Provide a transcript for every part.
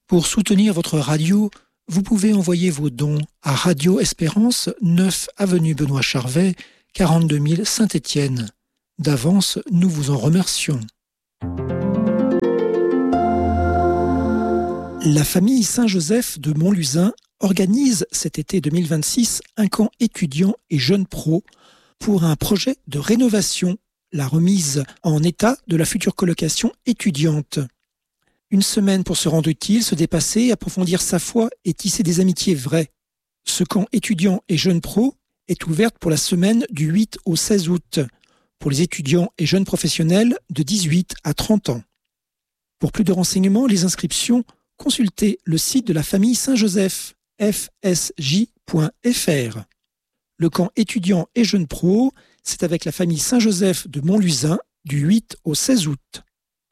Pour soutenir votre radio, vous pouvez envoyer vos dons à Radio Espérance, 9 avenue Benoît Charvet, 42 000 Saint-Étienne. D'avance, nous vous en remercions. La famille Saint-Joseph de Montlusin organise cet été 2026 un camp étudiants et jeunes pros pour un projet de rénovation, la remise en état de la future colocation étudiante. Une semaine pour se rendre utile, se dépasser, approfondir sa foi et tisser des amitiés vraies. Ce camp étudiants et jeunes pros est ouvert pour la semaine du 8 au 16 août pour les étudiants et jeunes professionnels de 18 à 30 ans. Pour plus de renseignements, les inscriptions, consultez le site de la famille Saint-Joseph, fsj.fr. Le camp étudiants et jeunes pros, c'est avec la famille Saint-Joseph de Montlusin du 8 au 16 août.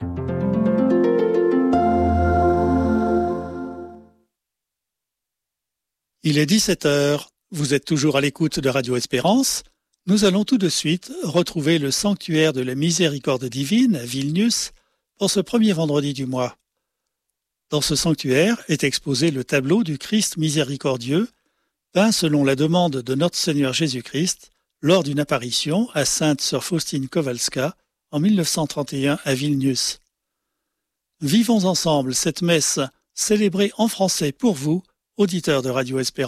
Il est 17h, vous êtes toujours à l'écoute de Radio Espérance. Nous allons tout de suite retrouver le sanctuaire de la miséricorde divine à Vilnius pour ce premier vendredi du mois. Dans ce sanctuaire est exposé le tableau du Christ miséricordieux, peint selon la demande de notre Seigneur Jésus-Christ lors d'une apparition à Sainte Sœur Faustine Kowalska en 1931 à Vilnius. Vivons ensemble cette messe célébrée en français pour vous, auditeurs de Radio Espérance.